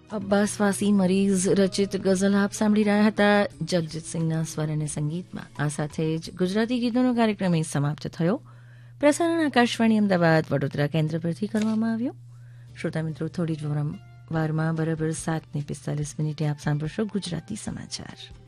અબ્બાસવાસી મરીઝ રચિત ગઝલ આપ સાંભળી રહ્યા હતા જગજીતસિંહના સ્વર અને સંગીતમાં. આ સાથે જ ગુજરાતી ગીતોનો કાર્યક્રમ સમાપ્ત થયો. પ્રસારણ આકાશવાણી અમદાવાદ વડોદરા કેન્દ્ર પરથી કરવામાં આવ્યો. શ્રોતા મિત્રો, થોડી જ વારમાં બરાબર 7:45 આપ સાંભળશો ગુજરાતી સમાચાર.